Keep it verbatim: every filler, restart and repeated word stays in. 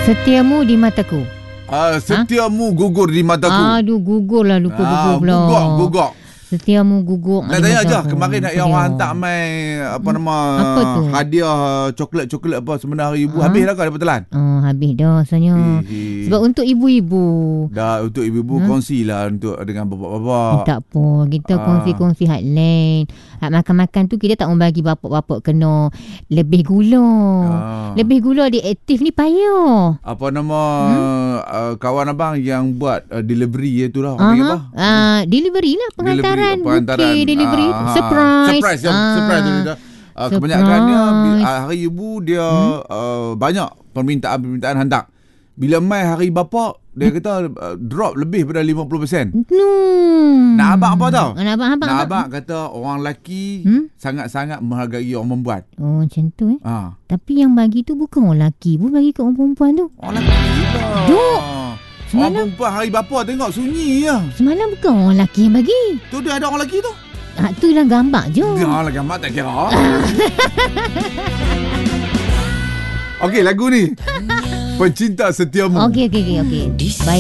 Setiamu di mataku. Uh, setiamu ha? gugur di mataku. Aduh, gugur lah. Lupa gugur ah, pula. Gugur, gugur. Setiamu gugur. Nak tanya je, kemarin nak yang orang hantar mai apa nama apa tu? hadiah coklat-coklat apa sebenarnya hari ibu. Ha? Habis dah kau dapat telan? Oh, habis dah rasanya. Sebab untuk ibu-ibu. Dah untuk ibu-ibu hmm? kongsilah untuk dengan bapak-bapak. Eh, tak apa, kita ah. kongsi-kongsi hak lain. Hak makan-makan tu kita tak mau bagi bapak-bapak kena lebih gula. Ah. Lebih gula dia aktif ni payah. Apa nama hmm? uh, kawan abang yang buat uh, delivery tu lah. Apa? Uh, delivery lah pengantaran. Pengantaran bukit delivery uh, surprise surprise ah. surprise tu dia. Uh, kebanyakannya hari ibu dia hmm? uh, banyak permintaan-permintaan hantar. Bila mai hari bapa dia kata uh, drop lebih pada lima puluh peratus. Hmm. Nak abang apa tau? Nak abang, abang, Nak abang. abang kata orang lelaki hmm? sangat-sangat menghargai orang perempuan. Oh macam tu eh. Ha. Tapi yang bagi tu bukan orang lelaki pun, bagi kat orang perempuan tu. Orang lelaki lah. Duk. Semalam, orang perempuan hari bapa tengok sunyi lah. Semalam bukan orang lelaki yang bagi. Tu dia ada orang lelaki tu. Ah, tu lah gambar je. Dia lah gambar tak kira. Okey, lagu ni. Pencinta Setiamu. Okey, okey, okey. Okay.